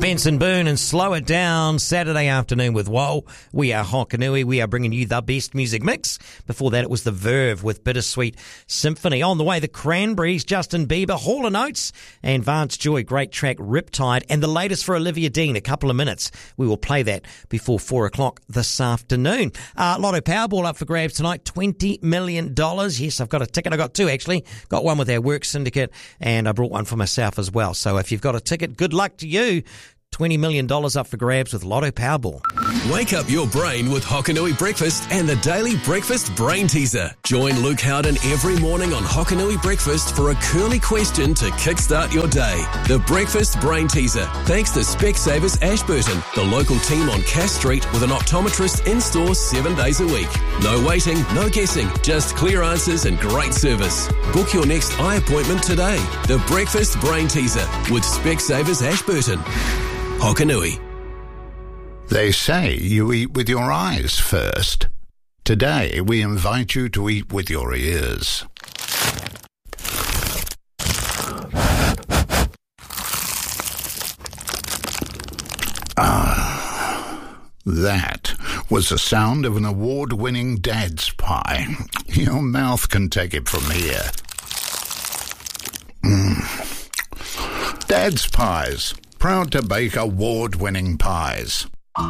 Benson Boone and Slow It Down, Saturday afternoon with Woe. We are Hokanui. We are bringing you the best music mix. Before that, it was The Verve with Bittersweet Symphony. On the way, the Cranberries, Justin Bieber, Hall & Oates, and Vance Joy, great track Riptide, and the latest for Olivia Dean, a couple of minutes. We will play that before 4 o'clock this afternoon. Lotto Powerball up for grabs tonight, $20 million. Yes, I've got a ticket. I got two, actually. Got one with our work syndicate, and I brought one for myself as well. So if you've got a ticket, good luck to you. $20 million up for grabs with Lotto Powerball. Wake up your brain with Hokanui Breakfast and the Daily Breakfast Brain Teaser. Join Luke Howden every morning on Hokanui Breakfast for a curly question to kickstart your day. The Breakfast Brain Teaser. Thanks to Specsavers Ashburton, the local team on Cass Street with an optometrist in-store 7 days a week. No waiting, no guessing, just clear answers and great service. Book your next eye appointment today. The Breakfast Brain Teaser with Specsavers Ashburton. Hokanui. They say you eat with your eyes first. Today, we invite you to eat with your ears. That was the sound of an award-winning Dad's pie. Your mouth can take it from here. Dad's Pies. Proud to bake award-winning pies.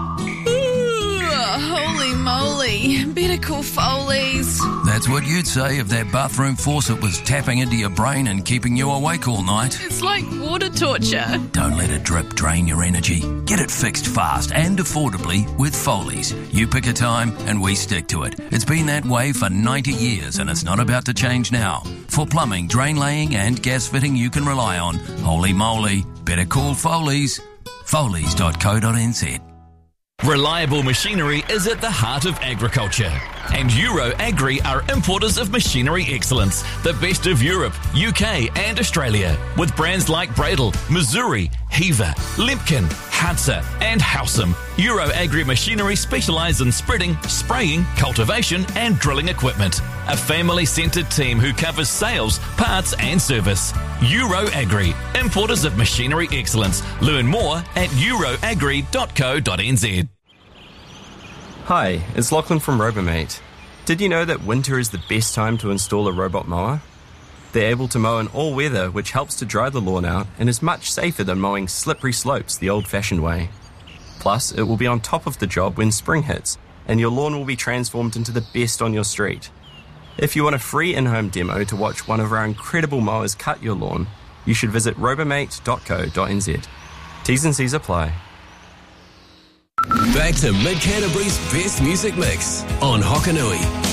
Holy moly. Better call Foley's. That's what you'd say if that bathroom faucet was tapping into your brain and keeping you awake all night. It's like water torture. Don't let a drip drain your energy. Get it fixed fast and affordably with Foley's. You pick a time and we stick to it. It's been that way for 90 years and it's not about to change now. For plumbing, drain laying and gas fitting you can rely on. Holy moly. Better call Foley's. Foley's.co.nz. Reliable machinery is at the heart of agriculture. And Euro Agri are importers of machinery excellence, the best of Europe, UK and Australia, with brands like Bradle, Missouri, Heaver, Limpkin, Hansa and Howsam. Euro Agri Machinery specialise in spreading, spraying, cultivation and drilling equipment. A family-centred team who covers sales, parts and service. Euro Agri, importers of machinery excellence. Learn more at euroagri.co.nz. Hi, it's Lachlan from Robomate. Did you know that winter is the best time to install a robot mower? They're able to mow in all weather, which helps to dry the lawn out and is much safer than mowing slippery slopes the old-fashioned way. Plus, it will be on top of the job when spring hits, and your lawn will be transformed into the best on your street. If you want a free in-home demo to watch one of our incredible mowers cut your lawn, you should visit robomate.co.nz. T's and C's apply. Back to Mid Canterbury's best music mix on Hokanui.